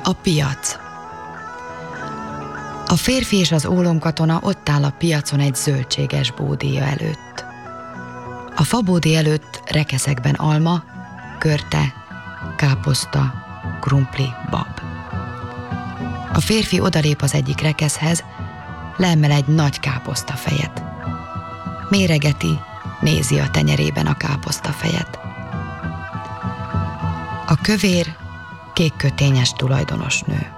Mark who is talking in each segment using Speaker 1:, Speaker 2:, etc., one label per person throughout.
Speaker 1: A piac. A férfi és az ólomkatona ott áll a piacon egy zöldséges bódéja előtt. A fabódé előtt rekeszekben alma, körte, káposzta, krumpli, bab. A férfi odalép az egyik rekeszhez, leemel egy nagy káposztafejet. Méregeti, nézi a tenyerében a káposztafejet. A kövér, kékkötényes tulajdonosnő.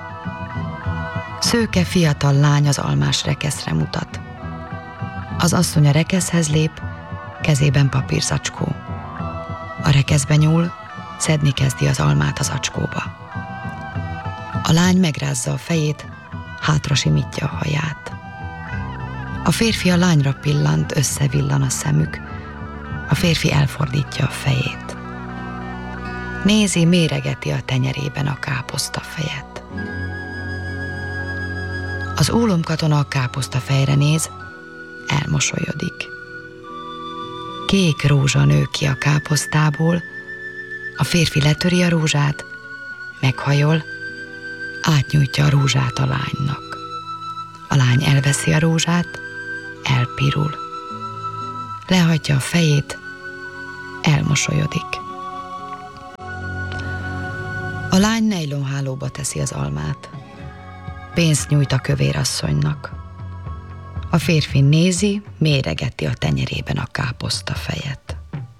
Speaker 1: Szőke fiatal lány az almás rekeszre mutat. Az asszony a rekeszhez lép, kezében papírzacskó. A rekeszbe nyúl, szedni kezdi az almát az acskóba. A lány megrázza a fejét, hátra simítja a haját. A férfi a lányra pillant, összevillan a szemük. A férfi elfordítja a fejét. Nézi, méregeti a tenyerében a káposztafejet. Az ólomkatona a káposztafejre néz, elmosolyodik. Kék rózsa nő ki a káposztából, a férfi letöri a rózsát, meghajol, átnyújtja a rózsát a lánynak. A lány elveszi a rózsát, elpirul. Lehajtja a fejét, elmosolyodik. A lány nejlonhálóba teszi az almát. Pénzt nyújt a kövérasszonynak. A férfi nézi, méregeti a tenyerében a káposztafejet.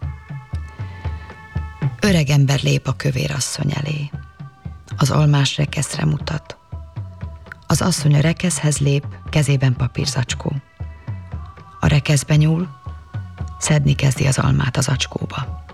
Speaker 1: Öregember lép a kövérasszony elé. Az almás rekeszre mutat. Az asszony a rekeszhez lép, kezében papírzacskó. A rekeszbe nyúl, szedni kezdi az almát az acskóba.